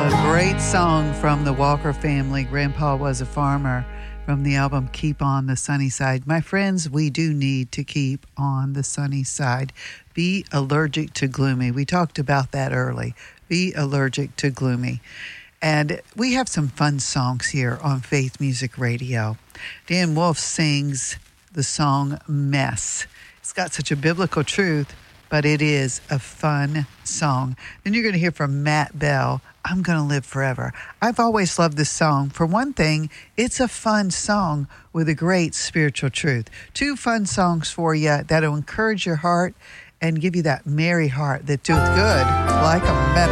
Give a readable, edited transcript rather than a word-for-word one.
Great song from the Walker family. Grandpa was a farmer, from the album Keep on the Sunny Side. My friends, we do need to keep on the sunny side. Be allergic to gloomy. We talked about that early. Be allergic to gloomy. And we have some fun songs here on Faith Music Radio. Dan Wolf sings the song Mess. It's got such a biblical truth, but it is a fun song. Then you're going to hear from Matt Bell, I'm Gonna Live Forever. I've always loved this song. For one thing, it's a fun song with a great spiritual truth. Two fun songs for you that'll encourage your heart and give you that merry heart that doeth good like a medicine.